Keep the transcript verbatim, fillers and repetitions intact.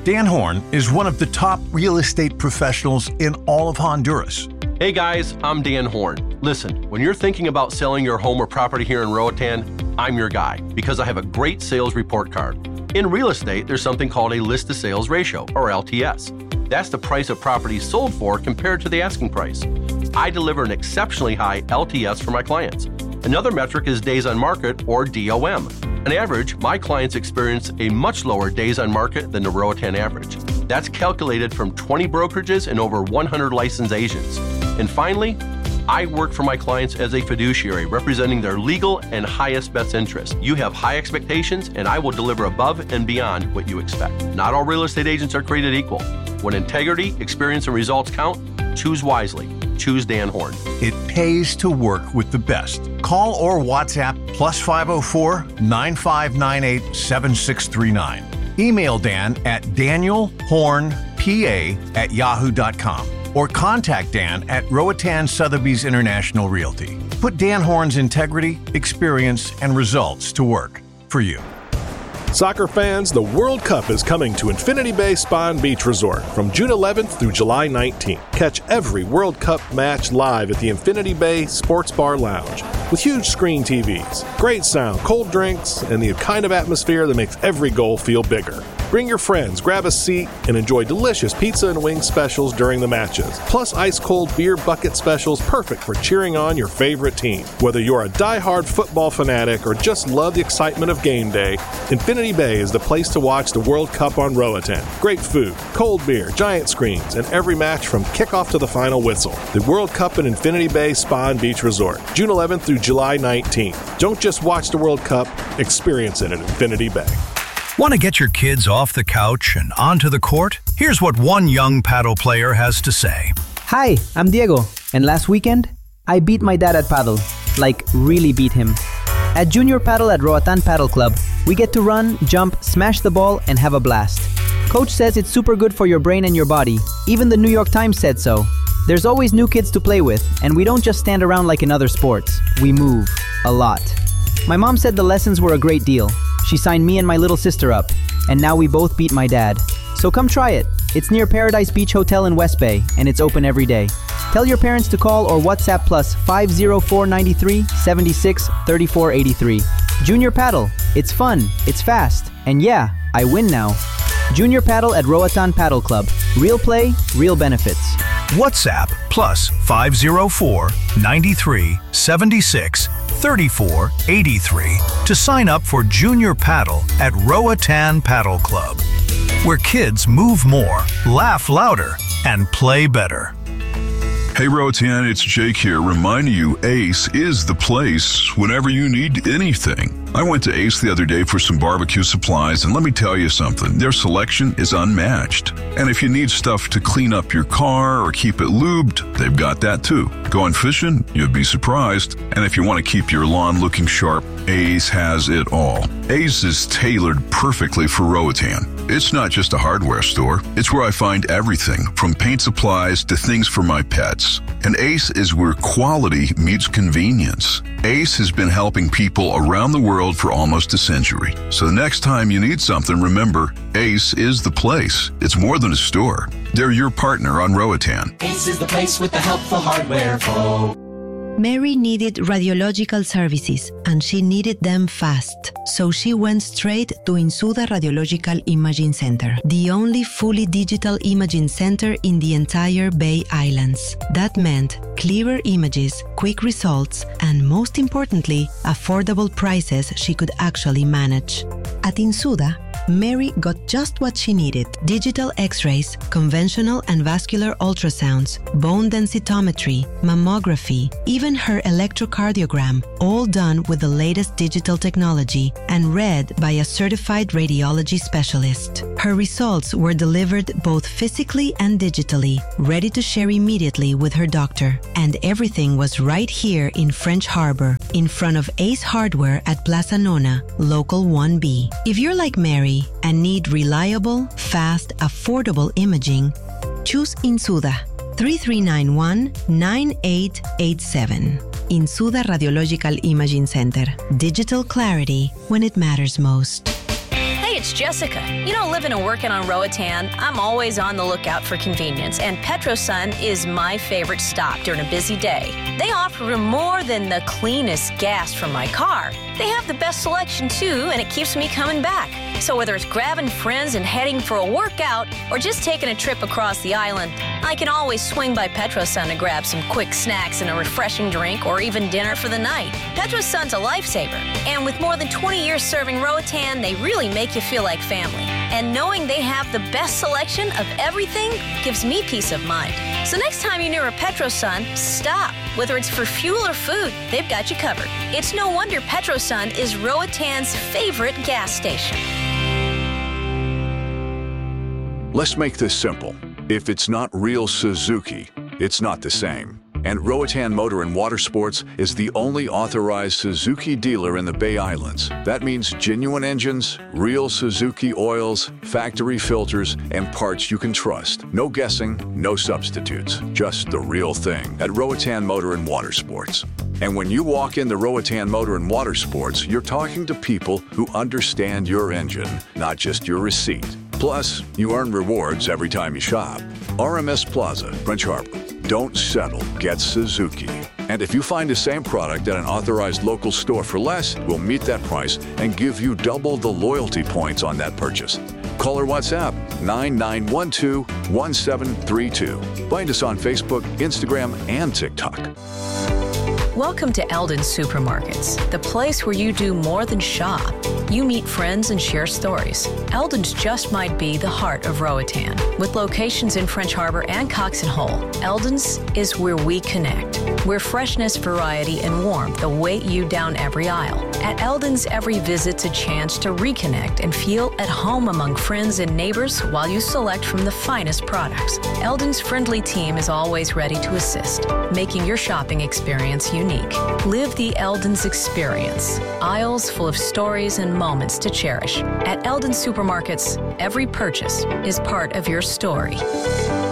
Dan Horn is one of the top real estate professionals in all of Honduras. Hey guys, I'm Dan Horn. Listen, when you're thinking about selling your home or property here in Roatan, I'm your guy because I have a great sales report card. In real estate, there's something called a list to sales ratio, or L T S. That's the price of properties sold for compared to the asking price. I deliver an exceptionally high L T S for my clients. Another metric is days on market, or D O M. On average, my clients experience a much lower days on market than the Roatan average. That's calculated from twenty brokerages and over one hundred licensed agents. And finally, I work for my clients as a fiduciary, representing their legal and highest best interest. You have high expectations, and I will deliver above and beyond what you expect. Not all real estate agents are created equal. When integrity, experience, and results count, choose wisely. Choose Dan Horn. It pays to work with the best. Call or WhatsApp plus five oh four, nine five nine eight, seven six three nine. Email Dan at danielhornpa at yahoo dot com or contact Dan at Roatan Sotheby's International Realty. Put Dan Horn's integrity, experience, and results to work for you. Soccer fans, the World Cup is coming to Infinity Bay Spa and Beach Resort from June eleventh through July nineteenth. Catch every World Cup match live at the Infinity Bay Sports Bar Lounge with huge screen T Vs, great sound, cold drinks, and the kind of atmosphere that makes every goal feel bigger. Bring your friends, grab a seat, and enjoy delicious pizza and wing specials during the matches, plus ice-cold beer bucket specials perfect for cheering on your favorite team. Whether you're a die-hard football fanatic or just love the excitement of game day, Infinity Bay is the place to watch the World Cup on Roatan. Great food, cold beer, giant screens, and every match from kickoff to the final whistle. The World Cup at Infinity Bay Spa and Beach Resort, June eleventh through July nineteenth. Don't just watch the World Cup, experience it at Infinity Bay. Want to get your kids off the couch and onto the court? Here's what one young paddle player has to say. Hi, I'm Diego, and last weekend, I beat my dad at paddle. Like, really beat him. At Junior Paddle at Roatan Paddle Club, we get to run, jump, smash the ball, and have a blast. Coach says it's super good for your brain and your body. Even the New York Times said so. There's always new kids to play with, and we don't just stand around like in other sports. We move. A lot. My mom said the lessons were a great deal. She signed me and my little sister up, and now we both beat my dad. So come try it. It's near Paradise Beach Hotel in West Bay, and it's open every day. Tell your parents to call or WhatsApp plus five oh four, nine three, seven six, three four eight three. Junior Paddle. It's fun, it's fast, and yeah, I win now. Junior Paddle at Roatan Paddle Club. Real play, real benefits. WhatsApp plus five oh four, nine three, seven six, three four eight three to sign up for Junior Paddle at Roatan Paddle Club, where kids move more, laugh louder, and play better. Hey Roatan, it's Jake here, reminding you Ace is the place whenever you need anything. I went to Ace the other day for some barbecue supplies, and let me tell you something, their selection is unmatched. And if you need stuff to clean up your car or keep it lubed, they've got that too. Going fishing? You'd be surprised. And if you want to keep your lawn looking sharp, Ace has it all. Ace is tailored perfectly for Roatan. It's not just a hardware store. It's where I find everything from paint supplies to things for my pets. And Ace is where quality meets convenience. Ace has been helping people around the world for almost a century. So the next time you need something, remember, Ace is the place. It's more than a store. They're your partner on Roatan. Ace is the place with the helpful hardware, folks. Mary needed radiological services, and she needed them fast. So she went straight to Insuda Radiological Imaging Center, the only fully digital imaging center in the entire Bay Islands. That meant clearer images, quick results, and most importantly, affordable prices she could actually manage. At Insuda, Mary got just what she needed: digital x-rays, conventional and vascular ultrasounds, bone densitometry, mammography, even her electrocardiogram, all done with the latest digital technology and read by a certified radiology specialist. Her results were delivered both physically and digitally, ready to share immediately with her doctor. And everything was right here in French Harbor, in front of Ace Hardware at Plaza Nona, Local one B. If you're like Mary and need reliable, fast, affordable imaging, choose Insuda. three three nine one, nine eight eight seven. Insuda Radiological Imaging Center. Digital clarity when it matters most. it's Jessica. You know, living and working on Roatan, I'm always on the lookout for convenience, and PetroSun is my favorite stop during a busy day. They offer more than the cleanest gas from my car. They have the best selection too, and it keeps me coming back. So whether it's grabbing friends and heading for a workout or just taking a trip across the island, I can always swing by PetroSun to grab some quick snacks and a refreshing drink or even dinner for the night. PetroSun's a lifesaver, and with more than twenty years serving Roatan, they really make you feel like family. And knowing they have the best selection of everything gives me peace of mind. So next time you're near a PetroSun, stop. Whether it's for fuel or food, they've got you covered. It's no wonder PetroSun is Roatan's favorite gas station. Let's make this simple. If it's not real Suzuki, it's not the same. And Roatan Motor and Water Sports is the only authorized Suzuki dealer in the Bay Islands. That means genuine engines, real Suzuki oils, factory filters, and parts you can trust. No guessing, no substitutes. Just the real thing at Roatan Motor and Water Sports. And when you walk into Roatan Motor and Water Sports, you're talking to people who understand your engine, not just your receipt. Plus, you earn rewards every time you shop. R M S Plaza, French Harbor. Don't settle, get Suzuki. And if you find the same product at an authorized local store for less, we'll meet that price and give you double the loyalty points on that purchase. Call or WhatsApp nine nine one two, one seven three two. Find us on Facebook, Instagram, and TikTok. Welcome to Eldon Supermarkets, the place where you do more than shop. You meet friends and share stories. Eldon's just might be the heart of Roatan. With locations in French Harbor and Cox and Hull, Eldon's is where we connect, where freshness, variety, and warmth await you down every aisle. At Eldon's, every visit's a chance to reconnect and feel at home among friends and neighbors while you select from the finest products. Eldon's friendly team is always ready to assist, making your shopping experience unique. Live the Eldon's experience. Aisles full of stories and moments to cherish. At Eldon Supermarkets, every purchase is part of your story.